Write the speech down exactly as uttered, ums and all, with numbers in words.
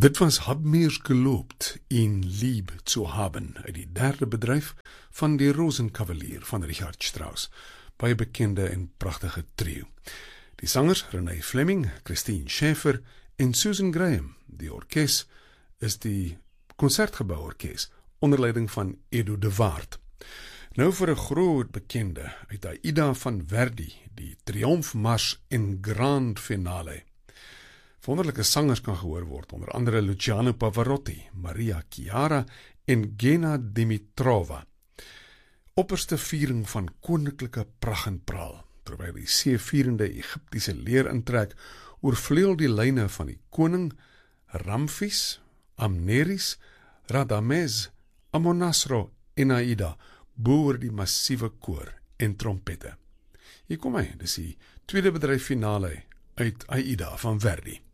Dit was Hab mir's gelobt in Lieb zu haben uit die derde bedryf van die Rosenkavalier van Richard Strauss, baie bekende en pragtige trio. Die sangers Renee Fleming, Christine Schäfer en Susan Graham. Die orkes is die Concertgebouworkes onder leiding van Edo de Waard. Nou vir 'n groot bekende uit Aida van Verdi, die Triomfmars en Grand Finale. Wonderlike sangers kan gehoor word, onder andere Luciano Pavarotti, Maria Chiara en Gena Dimitrova. Opperste viering van koninklike pragt en praal, terwyl die seevierende Egiptiese leer intrek, oorvleuel die lyne van die koning, Ramfis, Amneris, Radames, Amonasro en Aida, boor die massiewe koor en trompette. Hier kom hy, dis die tweede bedryf finale uit Aida van Verdi.